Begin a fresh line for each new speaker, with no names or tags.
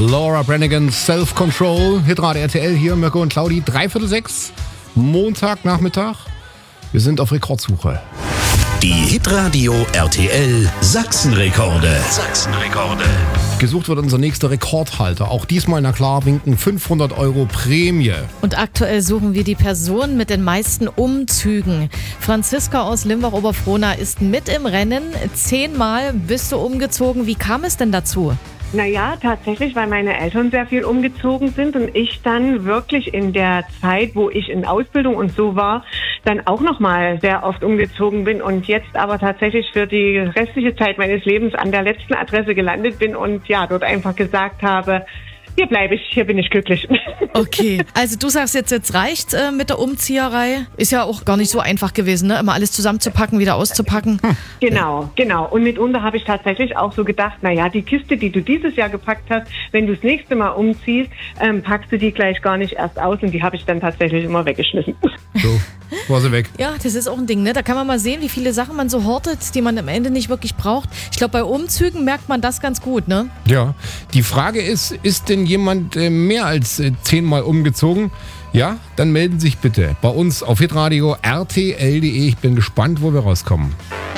Laura Branigan, Self-Control, Hitradio RTL hier, Mirko und Claudi, 5:45, Montagnachmittag. Wir sind auf Rekordsuche.
Die Hitradio RTL Sachsenrekorde. Sachsenrekorde.
Gesucht wird unser nächster Rekordhalter. Auch diesmal, na klar, winken 500 € Prämie.
Und aktuell suchen wir die Person mit den meisten Umzügen. Franziska aus Limbach-Oberfrohna ist mit im Rennen. 10-mal bist du umgezogen. Wie kam es denn dazu?
Naja, tatsächlich, weil meine Eltern sehr viel umgezogen sind und ich dann wirklich in der Zeit, wo ich in Ausbildung und so war, dann auch nochmal sehr oft umgezogen bin und jetzt aber tatsächlich für die restliche Zeit meines Lebens an der letzten Adresse gelandet bin und ja, dort einfach gesagt habe, hier bleibe ich, hier bin ich glücklich.
Okay, also du sagst jetzt reicht's mit der Umzieherei. Ist ja auch gar nicht so einfach gewesen, ne? Immer alles zusammenzupacken, wieder auszupacken.
Genau. Und mitunter habe ich tatsächlich auch so gedacht, naja, die Kiste, die du dieses Jahr gepackt hast, wenn du das nächste Mal umziehst, packst du die gleich gar nicht erst aus und die habe ich dann tatsächlich immer weggeschmissen.
So, war sie weg.
Ja, das ist auch ein Ding, ne? Da kann man mal sehen, wie viele Sachen man so hortet, die man am Ende nicht wirklich braucht. Ich glaube, bei Umzügen merkt man das ganz gut, ne?
Ja, die Frage ist denn jemand mehr als 10-mal umgezogen? Ja, dann melden Sie sich bitte bei uns auf hitradio rtl.de. Ich bin gespannt, wo wir rauskommen.